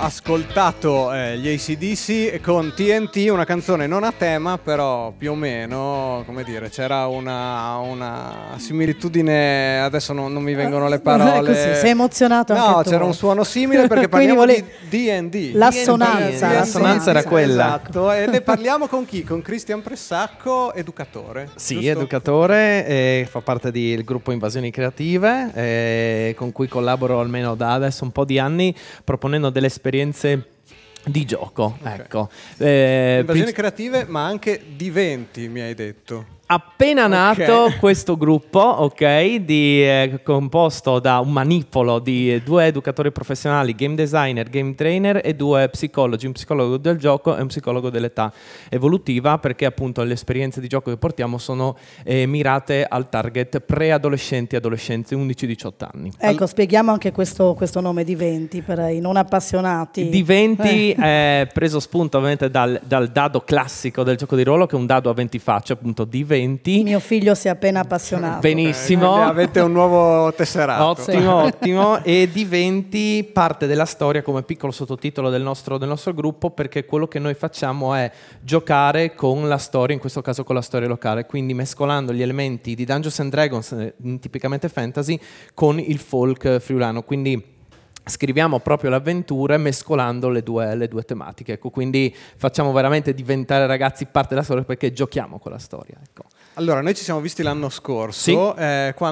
ascoltato gli AC/DC con TNT, una canzone non a tema, però più o meno, come dire, c'era una similitudine, adesso non mi vengono le parole. Così, sei emozionato anche tu. No, c'era un suono simile perché parliamo di D&D. L'assonanza. L'assonanza era quella. Esatto, e ne parliamo con chi? Con Cristian Pressacco, educatore. Sì, giusto? educatore, fa parte del gruppo Invasioni Creative, con cui collaboro almeno da adesso un po' di anni, proponendo delle esperienze di gioco. Okay. Ecco. Invasioni creative, ma anche diventi, mi hai detto. Appena nato questo gruppo, ok, composto da un manipolo di 2 educatori professionali, game designer, game trainer e 2 psicologi, un psicologo del gioco e un psicologo dell'età evolutiva, perché appunto le esperienze di gioco che portiamo sono mirate al target preadolescenti e adolescenti 11-18 anni. Ecco, spieghiamo anche questo nome Diventi per i non appassionati. Diventi è preso spunto ovviamente dal dado classico del gioco di ruolo, che è un dado a 20 facce, appunto Diventi. Mio figlio si è appena appassionato. Benissimo. Avete un nuovo tesserato. Ottimo, ottimo. E Diventi parte della storia come piccolo sottotitolo del nostro gruppo, perché quello che noi facciamo è giocare con la storia, in questo caso con la storia locale, quindi mescolando gli elementi di Dungeons and Dragons, tipicamente fantasy, con il folk friulano. Quindi scriviamo proprio le avventure mescolando le due tematiche, ecco, quindi facciamo veramente diventare ragazzi parte della storia perché giochiamo con la storia, ecco. Allora, noi ci siamo visti l'anno scorso, Sì.